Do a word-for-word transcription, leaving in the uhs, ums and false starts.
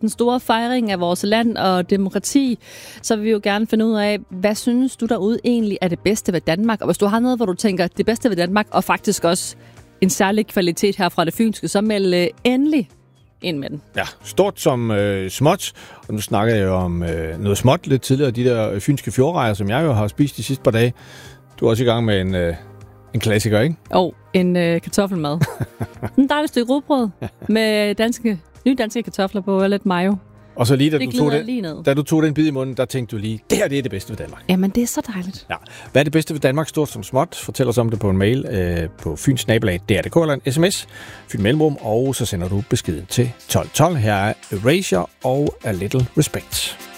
den store fejring af vores land og demokrati, så vil vi jo gerne finde ud af, hvad synes du derude egentlig er det bedste ved Danmark? Og hvis du har noget, hvor du tænker, det bedste ved Danmark, og faktisk også en særlig kvalitet her fra det fynske, så meld øh, endelig ind med den. Ja, stort som øh, småt. Og nu snakker jeg jo om øh, noget småt lidt tidligere, de der fynske fjordrejer, som jeg jo har spist de sidste par dage. Du er også i gang med en, øh, en klassiker, ikke? Og oh, en øh, kartoffelmad. En dejlig stykke rugbrød med danske, nye danske kartofler på og lidt mayo. Og så lige da, det du tog den, lige da du tog den bid i munden, der tænkte du lige, det her det er det bedste ved Danmark. Jamen, det er så dejligt. Ja. Hvad er det bedste ved Danmark, stort som småt? Fortæl os om det på en mail øh, på fynsnabelag punktum d r punktum d k eller en sms, Fyn Mellemrum, og så sender du beskeden til tolv tolv. Her er Erasure og A Little Respect.